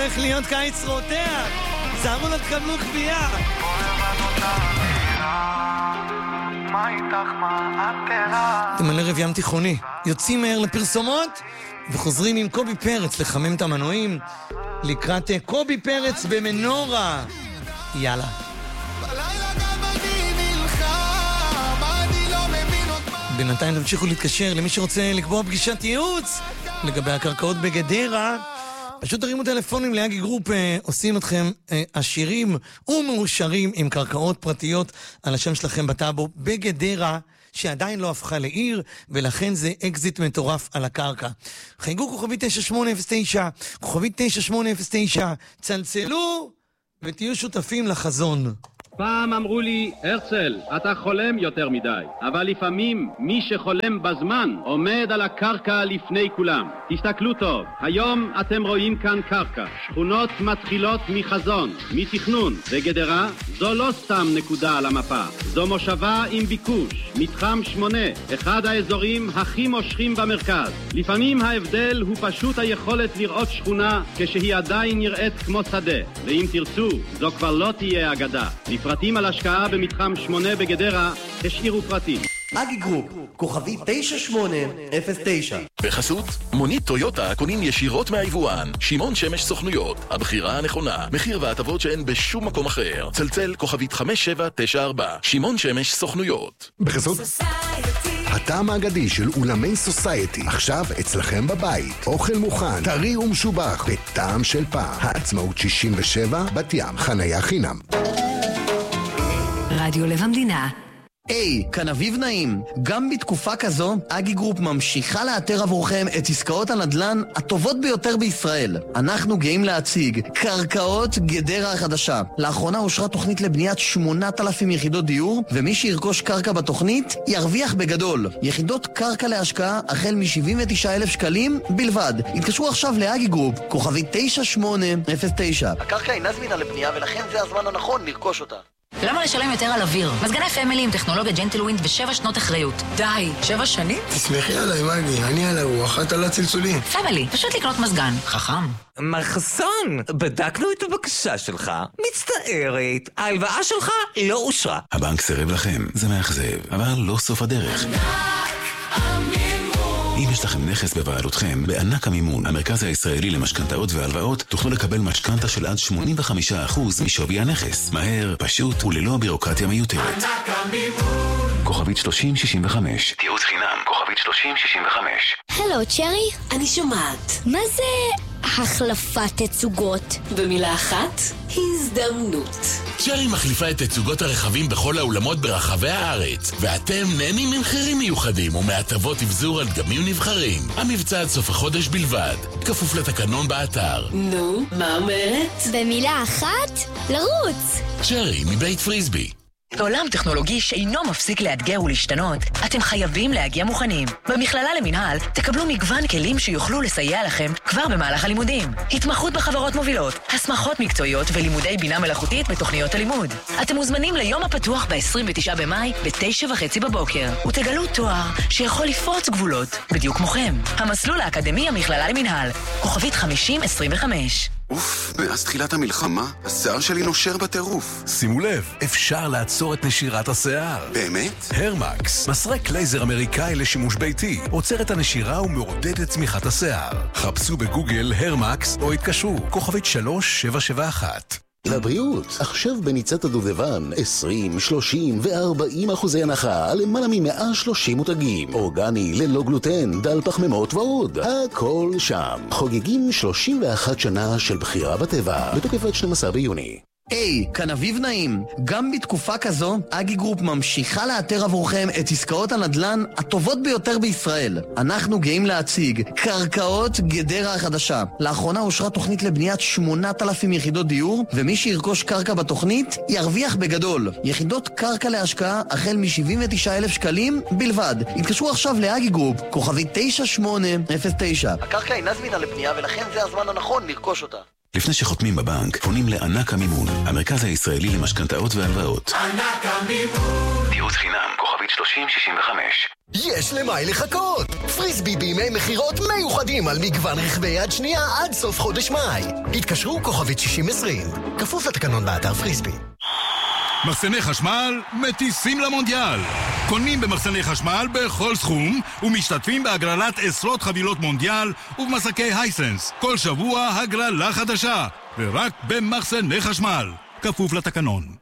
הולך להיות קיץ רותח. זרו לא תקבלו קביעה. אתם על ערב ים תיכוני. יוצאים מהר לפרסומות וחוזרים עם קובי פרץ לחמם את המנועים לקראת קובי פרץ במנורה. יאללה. בינתיים תמשיכו להתקשר למי שרוצה לקבוע פגישת ייעוץ לגבי הקרקעות בגדרה. פשוט תרימו טלפונים לאגי גרופ, עושים אתכם עשירים ומאושרים עם קרקעות פרטיות על השם שלכם בטאבו בגדרה, שעדיין לא הפכה לעיר, ולכן זה אקזיט מטורף על הקרקע. חייגו כוכבי 9809, כוכבי 9809, צלצלו ותהיו שותפים לחזון. פעם אמרו לי, הרצל, אתה חולם יותר מדי, אבל לפעמים מי שחולם בזמן עומד על הקרקע לפני כולם. תסתכלו טוב, היום אתם רואים כאן קרקע. שכונות מתחילות מחזון, מתכנון, וגדרה זו לא סתם נקודה על המפה. זו מושבה עם ביקוש, מתחם 8, אחד האזורים הכי מושכים במרכז. לפעמים ההבדל הוא פשוט היכולת לראות שכונה כשהיא עדיין נראית כמו שדה. ואם תרצו, זו כבר לא תהיה אגדה. לפרטים על השקעה במתחם 8 בגדרה, השאירו פרטים. אגי גרופ, כוכבי 9809. בחסות, מונית טויוטה קונים ישירות מהיבואן. שמעון שמש סוכנויות, הבחירה הנכונה, מחיר והטבות שאין בשום מקום אחר. צלצל כוכבית 5794. שמעון שמש סוכנויות. בחסות הטעם האגדי של אולמי סוסייטי, עכשיו אצלכם בבית. אוכל מוכן, טרי ומשובח, בטעם של פעם. העצמאות 67, בת ים, חניה חינם. רדיו לב המדינה. היי, כאן אביב נעים. גם בתקופה כזו, אגי גרופ ממשיכה לאתר עבורכם את עסקאות הנדל"ן הטובות ביותר בישראל. אנחנו גאים להציג קרקעות גדרה החדשה. לאחרונה אושרה תוכנית לבניית 8,000 יחידות דיור, ומי שירכוש קרקע בתוכנית ירוויח בגדול. יחידות קרקע להשקעה החל מ-79,000 שקלים בלבד. התקשרו עכשיו לאגי גרופ, כוכבי 9809. הקרקע אינה זמינה לבנייה, ולכן זה הזמן הנכון לרכוש אותה. למה לשלם יותר על אוויר? מזגני פמילי עם טכנולוגיה ג'נטלווינד ו7 שנות אחריות. די, 7 שנים? תסמכי עליי, מגי, אני על הרוח, את על הצלצולים. פמילי, פשוט לקנות מזגן. חכם. מר חסון, בדקנו את הבקשה שלך. מצטערת, ההלוואה שלך לא אושרה. הבנק סירב לכם, זה מאכזב, אבל לא סוף הדרך. אם יש לכם נכס בבעלותכם, בענק המימון, המרכז הישראלי למשכנתאות והלוואות, תוכלו לקבל משכנתה של עד 85% משווי הנכס. מהר, פשוט וללא בירוקרטיה מיותרת. ענק המימון. כוכבית 3065. תיעוץ חינם, כוכבית 3065. הלו, צ'רי? אני שומעת. מה זה החלפת תצוגות? במילה אחת, הזדמנות. צ'רי מחליפה את תצוגות הרכבים בכל האולמות ברחבי הארץ, ואתם נהנים ממחירים מיוחדים ומהטבות אבזור על דגמים נבחרים. המבצע עד סוף החודש בלבד, כפוף לתקנון באתר. נו, מה אומרת? במילה אחת, לרוץ. צ'רי מבית פריסבי. בעולם טכנולוגי שאינו מפסיק לאתגר ולהשתנות, אתם חייבים להגיע מוכנים. במכללה למינהל תקבלו מגוון כלים שיוכלו לסייע לכם כבר במהלך הלימודים. התמחות בחברות מובילות, הסמכות מקצועיות ולימודי בינה מלאכותית בתוכניות הלימוד. אתם מוזמנים ליום הפתוח ב-29 במאי ב-9:30 בבוקר, ותגלו תואר שיכול לפרוץ גבולות, בדיוק כמוכם. המסלול האקדמי המכללה למינהל, כוכבית 5025. אוף, מאז תחילת המלחמה, השיער שלי נושר בטירוף. שימו לב, אפשר לעצור את נשירת השיער. באמת? הרמקס, מסרק לייזר אמריקאי לשימוש ביתי, עוצר את הנשירה ומעודד את צמיחת השיער. חפשו בגוגל הרמקס או התקשרו, כוכבית 3771. לבריאות, עכשיו בניצת הדובדבן 20, 30 ו-40% הנחה על למעלה מ-130 מותגים. אורגני, ללא גלוטן, דל פחמימות ועוד. הכל שם. חוגגים 31 שנה של בחירה בטבע, בתוקף עד 12 ביוני. היי, כאן אביב נעים. גם בתקופה כזו, אגי גרופ ממשיכה לאתר עבורכם את עסקאות הנדל"ן הטובות ביותר בישראל. אנחנו גאים להציג קרקעות גדרה החדשה. לאחרונה אושרה תוכנית לבניית 8,000 יחידות דיור, ומי שירכוש קרקע בתוכנית ירוויח בגדול. יחידות קרקע להשקעה החל מ-79,000 שקלים בלבד. התקשרו עכשיו לאגי גרופ, כוכבי 9809. הקרקע אינה זמינה לבנייה, ולכן זה הזמן הנכון לרכוש אותה. לפני שחותמים בבנק, פונים לענק המימון, המרכז הישראלי למשכנתאות והלוואות. ענק המימון. ייעוץ חינם, כוכבית 3065. יש למי לחכות! פריסבי בימי מחירות מיוחדים על מגוון רכבי יד שנייה עד סוף חודש מאי. התקשרו כוכבית 6020. כפוף לתקנון באתר פריסבי. מחסני חשמל מטיסים למונדיאל. קונים במחסני חשמל בכל סכום ומשתתפים בהגרלת עשרות חבילות מונדיאל ובמסקי הייסנס. כל שבוע הגרלה חדשה ורק במחסני חשמל. כפוף לתקנון.